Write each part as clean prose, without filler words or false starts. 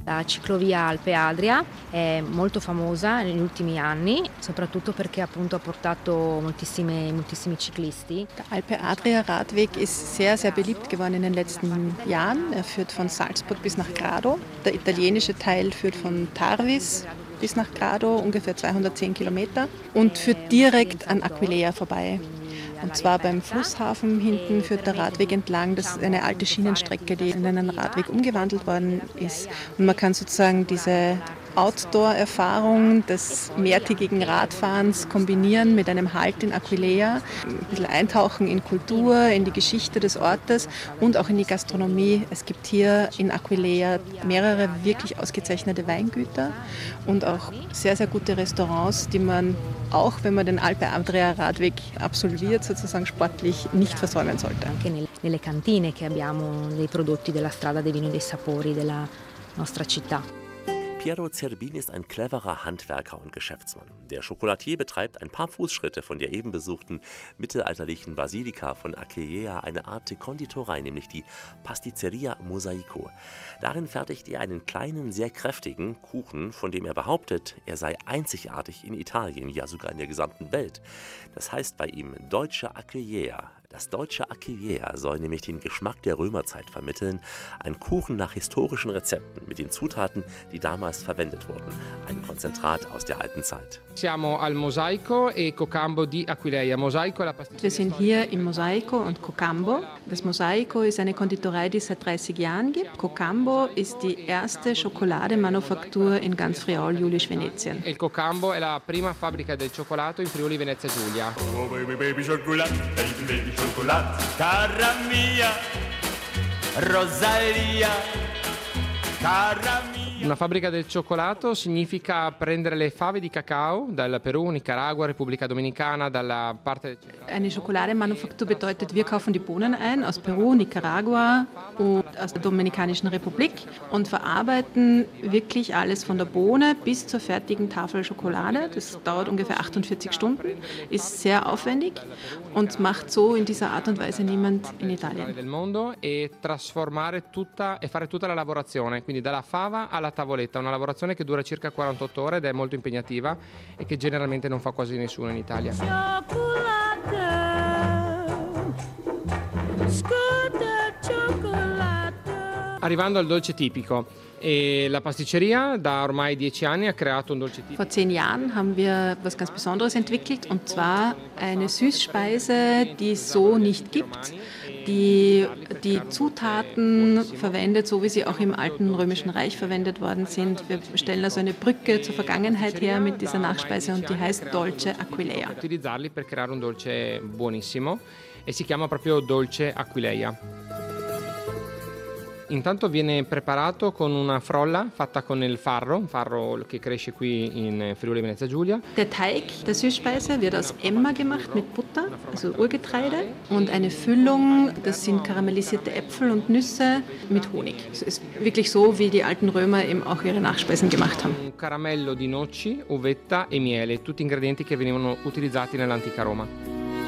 La ciclovia Alpe-Adria è molto famosa negli ultimi anni, soprattutto perché appunto ha portato moltissimi ciclisti. Der Alpe-Adria-Radweg ist sehr, sehr beliebt geworden in den letzten Jahren. Er führt von Salzburg bis nach Grado. Der italienische Teil führt von Tarvis bis nach Grado, ungefähr 210 Kilometer, und führt direkt an Aquileia vorbei. Und zwar beim Flusshafen hinten führt der Radweg entlang. Das ist eine alte Schienenstrecke, die in einen Radweg umgewandelt worden ist. Und man kann sozusagen diese Outdoor-Erfahrung des mehrtägigen Radfahrens kombinieren mit einem Halt in Aquileia, ein bisschen eintauchen in Kultur, in die Geschichte des Ortes und auch in die Gastronomie. Es gibt hier in Aquileia mehrere wirklich ausgezeichnete Weingüter und auch sehr, sehr gute Restaurants, die man auch, wenn man den Alpe-Adria-Radweg absolviert, sozusagen sportlich nicht versäumen sollte. Anche nelle cantine che abbiamo dei prodotti della strada dei vini e dei sapori della nostra città. Piero Zerbini ist ein cleverer Handwerker und Geschäftsmann. Der Chocolatier betreibt ein paar Fußschritte von der eben besuchten mittelalterlichen Basilika von Aquileia eine Art Konditorei, nämlich die Pasticceria Mosaico. Darin fertigt er einen kleinen, sehr kräftigen Kuchen, von dem er behauptet, er sei einzigartig in Italien, ja sogar in der gesamten Welt. Das heißt bei ihm Dolce Aquileia. Das deutsche Aquileia soll nämlich den Geschmack der Römerzeit vermitteln. Ein Kuchen nach historischen Rezepten mit den Zutaten, die damals verwendet wurden. Ein Konzentrat aus der alten Zeit. Siamo al Mosaico e Cocambo di Aquileia. Mosaico è la pasticceria. Wir sind hier im Mosaico und Cocambo. Das Mosaico ist eine Konditorei, die es seit 30 Jahren gibt. Cocambo ist die erste Schokolademanufaktur in ganz Friuli-Venetien. Il Cocambo è la prima fabbrica del cioccolato in Friuli Venezia Giulia. Oh baby baby chocolate, baby chocolate, cara mia, Rosalia, cara mia. Una fabbrica del cioccolato significa prendere le fave di cacao dal Perù, Nicaragua, Repubblica Dominicana, dalla parte... Eine Schokolademanufaktur bedeutet, wir kaufen die Bohnen ein aus Peru, Nicaragua und aus der Dominikanischen Republik und verarbeiten wirklich alles von der Bohne bis zur fertigen Tafel Schokolade. Das dauert ungefähr 48 Stunden, ist sehr aufwendig und macht so in dieser Art und Weise niemand in Italien. ...del mondo e trasformare tutta e fare tutta la lavorazione, quindi dalla fava alla tavoletta, una lavorazione che dura circa 48 ore ed è molto impegnativa e che generalmente non fa quasi nessuno in Italia. Arrivando al dolce tipico, la pasticceria da ormai 10 anni ha creato un dolce tipico. Vor 10 Jahren haben wir was ganz Besonderes entwickelt und zwar eine Süßspeise, die es so nicht gibt, die die Zutaten verwendet, so wie sie auch im alten Römischen Reich verwendet worden sind. Wir stellen also eine Brücke zur Vergangenheit her mit dieser Nachspeise und die heißt Dolce Aquileia. Utilizzarli per creare un dolce buonissimo e si chiama proprio Dolce Aquileia. Intanto viene preparato con una frolla fatta con il farro, un farro che cresce qui in Friuli Venezia Giulia. Der Teig der Süßspeise wird aus Emmer gemacht mit Butter, also Urgetreide, und eine Füllung, das sind karamellisierte Äpfel und Nüsse mit Honig. Es ist wirklich so, wie die alten Römer eben auch ihre Nachspeisen gemacht haben. Un caramello di noci, uvetta e miele, tutti ingredienti che venivano utilizzati nell'antica Roma.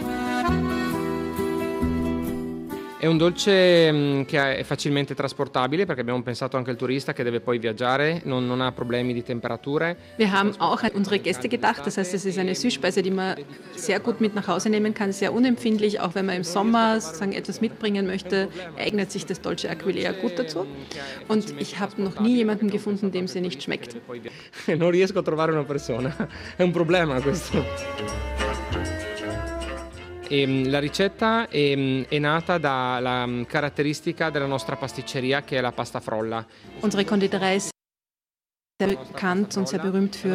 È un dolce che è facilmente trasportabile perché abbiamo pensato anche al turista che deve poi viaggiare, non ha problemi di temperature. Wir haben auch an unsere Gäste gedacht, das heißt, es ist eine Süßspeise, die man sehr gut mit nach Hause nehmen kann, sehr unempfindlich, auch wenn man im Sommer sozusagen etwas mitbringen möchte, eignet sich das Dolce Aquileia gut dazu. Und ich habe noch nie jemanden gefunden, dem sie nicht schmeckt. Non riesco a trovare una persona, è un problema questo. La ricetta è nata dalla caratteristica della nostra pasticceria che è la pasta frolla. Unsere Konditorei ist sehr bekannt und sehr berühmt für